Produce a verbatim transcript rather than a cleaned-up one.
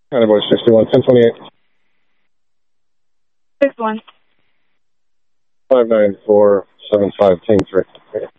County Boy sixty-one, ten twenty-eight. six one. five nine four seven five, team three.